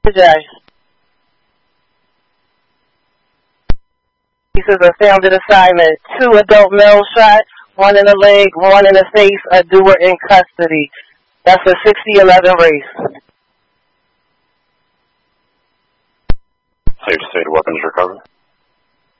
Jay. Pieces of sounded assignment. 2 adult male shot, 1 in the leg, 1 in the face, a doer in custody. That's a 60-11 race. Safe to say the weapons recovered.